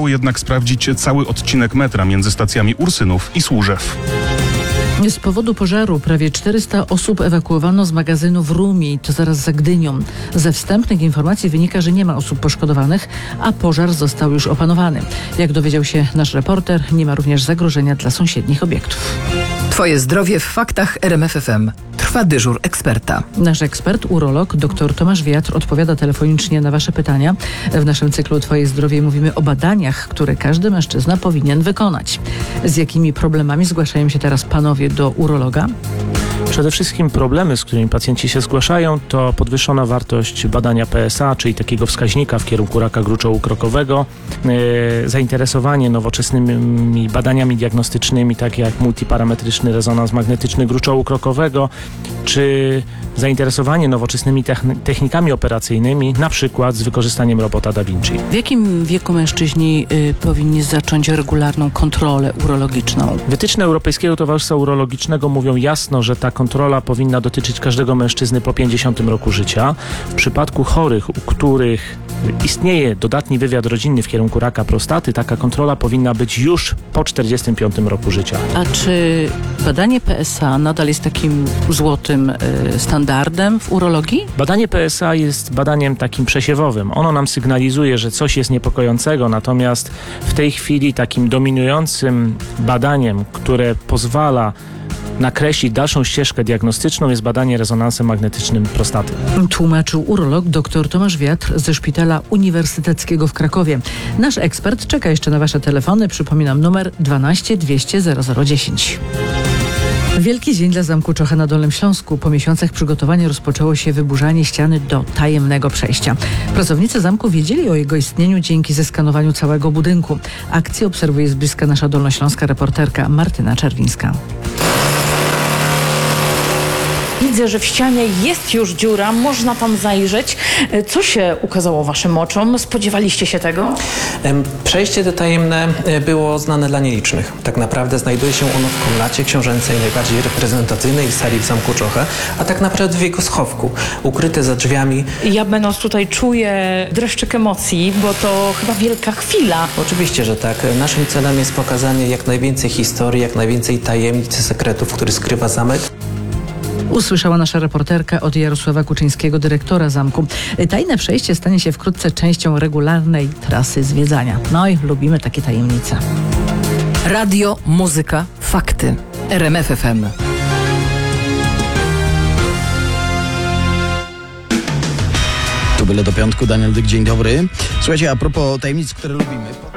udało jednak sprawdzić cały odcinek metra między stacjami Ursynów i Służew. Z powodu pożaru prawie 400 osób ewakuowano z magazynu w Rumi, to zaraz za Gdynią. Ze wstępnych informacji wynika, że nie ma osób poszkodowanych, a pożar został już opanowany. Jak dowiedział się nasz reporter, nie ma również zagrożenia dla sąsiednich obiektów. Twoje zdrowie w faktach RMF FM. Trwa dyżur eksperta. Nasz ekspert, urolog dr Tomasz Wiatr odpowiada telefonicznie na Wasze pytania. W naszym cyklu Twoje zdrowie mówimy o badaniach, które każdy mężczyzna powinien wykonać. Z jakimi problemami zgłaszają się teraz panowie do urologa? Przede wszystkim problemy, z którymi pacjenci się zgłaszają, to podwyższona wartość badania PSA, czyli takiego wskaźnika w kierunku raka gruczołu krokowego, zainteresowanie nowoczesnymi badaniami diagnostycznymi, takie jak multiparametryczny rezonans magnetyczny gruczołu krokowego, czy zainteresowanie nowoczesnymi technikami operacyjnymi, na przykład z wykorzystaniem robota Da Vinci. W jakim wieku mężczyźni powinni zacząć regularną kontrolę urologiczną? Wytyczne Europejskiego Towarzystwa Urologicznego mówią jasno, że ta kontrola powinna dotyczyć każdego mężczyzny po 50 roku życia. W przypadku chorych, u których istnieje dodatni wywiad rodzinny w kierunku raka prostaty, taka kontrola powinna być już po 45 roku życia. A czy badanie PSA nadal jest takim złotym standardem w urologii? Badanie PSA jest badaniem takim przesiewowym. Ono nam sygnalizuje, że coś jest niepokojącego, natomiast w tej chwili takim dominującym badaniem, które pozwala nakreślić dalszą ścieżkę diagnostyczną, jest badanie rezonansem magnetycznym prostaty. Tłumaczył urolog dr Tomasz Wiatr ze Szpitala Uniwersyteckiego w Krakowie. Nasz ekspert czeka jeszcze na Wasze telefony. Przypominam numer 12 200 0010. Wielki dzień dla Zamku Czocha na Dolnym Śląsku. Po miesiącach przygotowania rozpoczęło się wyburzanie ściany do tajemnego przejścia. Pracownicy zamku wiedzieli o jego istnieniu dzięki zeskanowaniu całego budynku. Akcję obserwuje z bliska nasza dolnośląska reporterka Martyna Czerwińska. Widzę, że w ścianie jest już dziura, można tam zajrzeć. Co się ukazało waszym oczom? Spodziewaliście się tego? Przejście to tajemne było znane dla nielicznych. Tak naprawdę znajduje się ono w komnacie książęcej, najbardziej reprezentatywnej sali w Zamku Czocha, a tak naprawdę w jego schowku, ukryte za drzwiami. Ja będąc tutaj czuję dreszczyk emocji, bo to chyba wielka chwila. Oczywiście, że tak. Naszym celem jest pokazanie jak najwięcej historii, jak najwięcej tajemnic i sekretów, które skrywa zamek. Usłyszała nasza reporterka od Jarosława Kuczyńskiego, dyrektora zamku. Tajne przejście stanie się wkrótce częścią regularnej trasy zwiedzania. No i lubimy takie tajemnice. Radio, muzyka, fakty. RMF FM. Tu byle do piątku, Daniel Dyk, dzień dobry. Słuchajcie, a propos tajemnic, które lubimy...